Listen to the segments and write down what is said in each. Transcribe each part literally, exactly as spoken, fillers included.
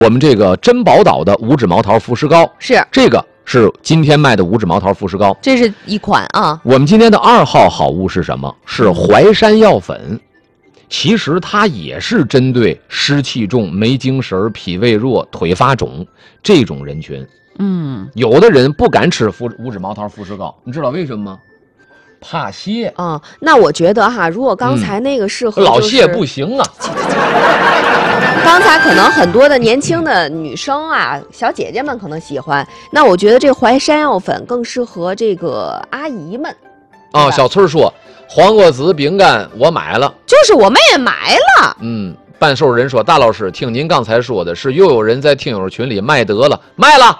我们这个珍宝岛的五指毛桃富士膏， 是这个是今天卖的五指毛桃富士膏， 这是一款啊。 我们今天的二号好物是什么？是淮山药粉。其实它也是针对湿气重、没精神、脾胃弱、腿发肿这种人群。 嗯， 有的人不敢吃五指毛桃富士膏，你知道为什么吗？怕泻啊、嗯。那我觉得哈，如果刚才那个适合、就是嗯、老谢不行啊。 刚才可能很多的年轻的女生啊，小姐姐们可能喜欢。那我觉得这淮山药粉更适合这个阿姨们。 哦，小翠说，黄瓜子饼干我买了， 就是我们也买了。 嗯，半兽人说，大老师，听您刚才说的是又有人在听友群里卖得了，卖了，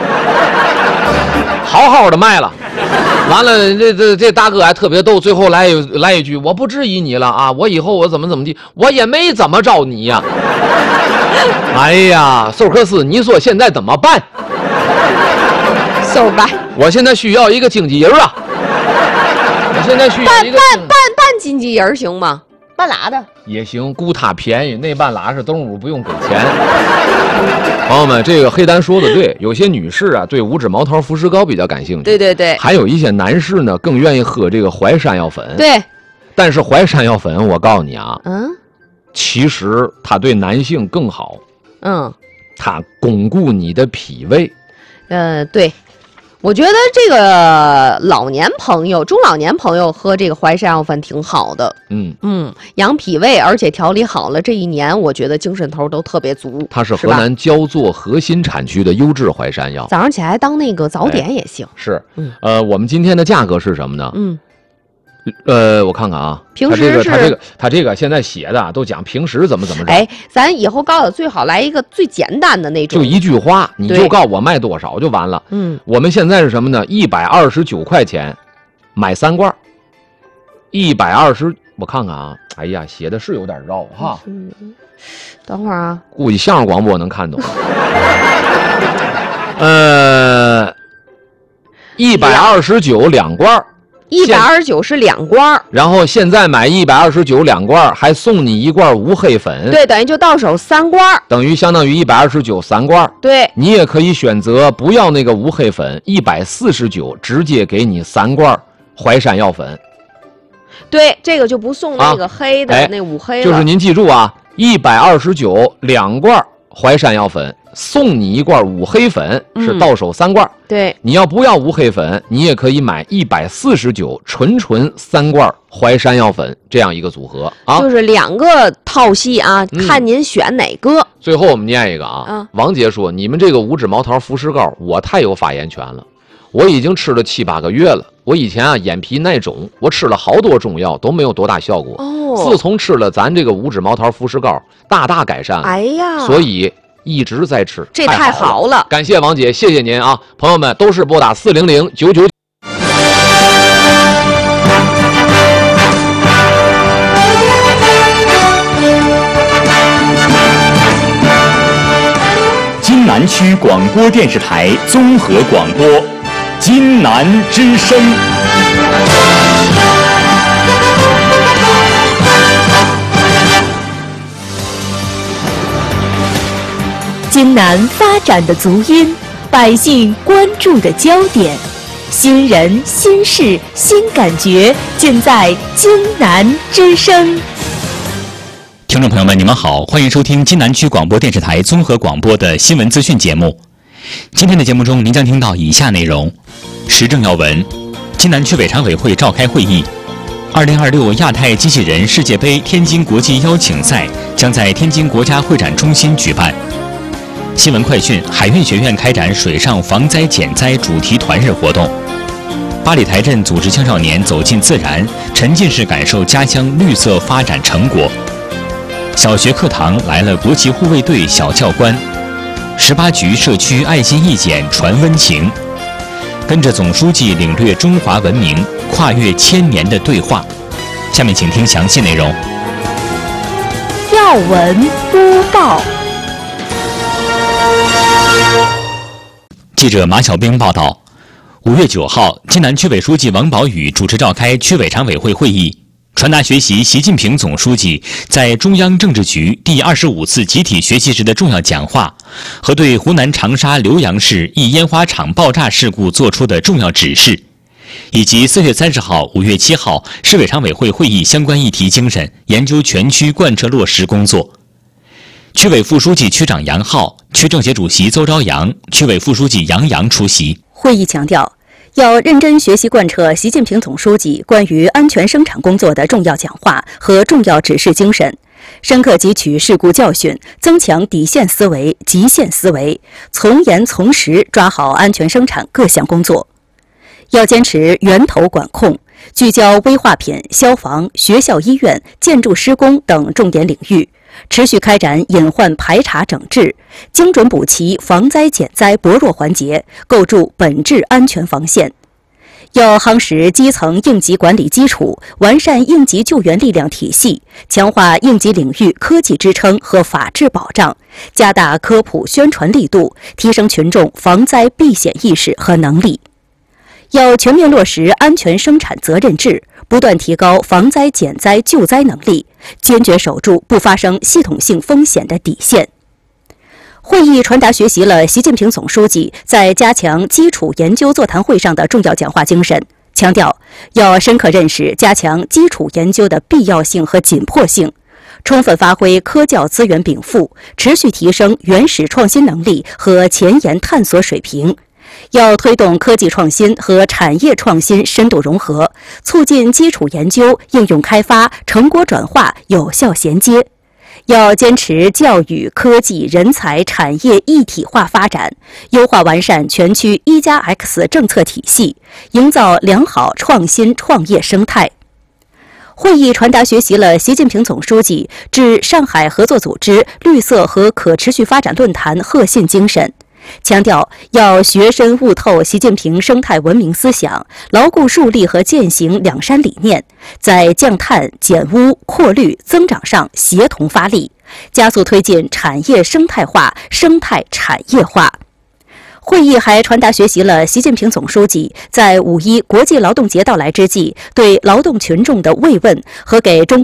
好好的卖了。完了，这这这大哥还特别逗，最后来来一句，我不质疑你了啊，我以后我怎么怎么地，我也没怎么着你呀、啊。哎呀，寿克斯，你说现在怎么办？ 走吧， 我现在需要一个经纪人啊。我现在需要一个办办办办经纪人行吗？半拉的也行，雇他便宜，那半拉是动物不用给钱。朋友们，这个黑丹说的对，有些女士啊对五指毛桃富士膏比较感兴趣， 对对对， 还有一些男士呢更愿意喝这个淮山药粉， 对。 但是淮山药粉，我告诉你啊， 嗯， 其实它对男性更好， 嗯， 它巩固你的脾胃， 呃，对。我觉得这个老年朋友、中老年朋友喝这个淮山药粉挺好的， 嗯嗯，养脾胃，而且调理好了，这一年我觉得精神头都特别足。 它是河南焦作核心产区的优质淮山药， 早上起来当那个早点也行。 哎、是， 嗯， 呃，我们今天的价格是什么呢？ 嗯。 呃，我看看啊， 平时是他这个他这个他这个现在写的都讲平时怎么怎么着。 哎，咱以后告诉最好来一个最简单的那种， 就一句话，你就告我卖多少就完了。 嗯， 我们现在是什么呢？一百二十九块钱买三罐，一百二十，我看看啊，哎呀，写的是有点绕哈。 嗯，等会儿啊， 估计相声广播能看懂。呃，一百二十九两罐。 一百二十九是两罐， 然后现在买一百二十九两罐，还送你一罐无黑粉， 对，等于就到手三罐， 等于相当于一百二十九三罐。 对， 你也可以选择不要那个无黑粉，一百四十九直接给你三罐淮山药粉。 对，这个就不送那个黑的、啊、那五黑了。 就是您记住啊，一百二十九两罐淮山药粉。送你一罐五黑粉，是到手三罐、嗯。 对， 你要不要五黑粉，你也可以买一百四十九纯纯三罐淮山药粉这样一个组合啊， 就是两个套系啊、嗯，看您选哪个。 最后我们念一个啊， 嗯、 王杰说：“你们这个五指毛桃富士膏，我太有发言权了，我已经吃了七八个月了。我以前啊眼皮耐肿，我吃了好多中药都没有多大效果。哦，自从吃了咱这个五指毛桃富士膏，大大改善了。 哎呀， 所以。”一直在吃， 这太好 了, 好了！ 感谢王姐，谢谢您啊，朋友们都是拨打四零零九九。 津南区广播电视台综合广播，津南之声。 津南发展的足音，百姓关注的焦点，新人新事新感觉，尽在津南之声。 听众朋友们，你们好，欢迎收听津南区广播电视台综合广播的新闻资讯节目。今天的节目中，您将听到以下内容：时政要闻，津南区委常委会召开会议。二零二六亚太机器人世界杯天津国际邀请赛将在天津国家会展中心举办。新闻快讯：海运学院开展水上防灾减灾主题团日活动。八里台镇组织青少年走进自然，沉浸式感受家乡绿色发展成果。小学课堂来了国旗护卫队小教官。十八局社区爱心义剪传温情。跟着总书记领略中华文明，跨越千年的对话。下面请听详细内容。 要闻播报。 记者马小兵报道，五月九号，津南区委书记王宝宇主持召开区委常委会会议。 传达学习习近平总书记在中央政治局第二十五次集体学习时的重要讲话和对湖南长沙浏阳市一烟花厂爆炸事故作出的重要指示，以及四月三十号、五月七号市委常委会会议相关议题精神研究全区贯彻落实工作。区委副书记、区长杨浩、区政协主席邹朝阳、区委副书记杨洋出席。 会议强调，要认真学习贯彻习近平总书记关于安全生产工作的重要讲话和重要指示精神，深刻汲取事故教训，增强底线思维、极限思维，从严从实抓好安全生产各项工作。要坚持源头管控，聚焦危化品、消防、学校、医院、建筑施工等重点领域，持续开展隐患排查整治，精准补齐防灾减灾薄弱环节，构筑本质安全防线。要夯实基层应急管理基础，完善应急救援力量体系，强化应急领域科技支撑和法治保障，加大科普宣传力度，提升群众防灾避险意识和能力。要全面落实安全生产责任制，不断提高防灾减灾救灾能力，坚决守住不发生系统性风险的底线。会议传达学习了习近平总书记在加强基础研究座谈会上的重要讲话精神，强调要深刻认识加强基础研究的必要性和紧迫性，充分发挥科教资源禀赋，持续提升原始创新能力和前沿探索水平。要推动科技创新和产业创新深度融合，促进基础研究、应用开发、成果转化有效衔接。要坚持教育、科技、人才、产业一体化发展，优化完善全区一加 X 政策体系，营造良好创新创业生态。会议传达学习了习近平总书记致上海合作组织绿色和可持续发展论坛贺信精神，强调要学深悟透习近平生态文明思想，牢固树立和践行两山理念，在降碳、减污、扩绿、增长上协同发力，加速推进产业生态化、生态产业化。会议还传达学习了习近平总书记在五一国际劳动节到来之际对劳动群众的慰问和给中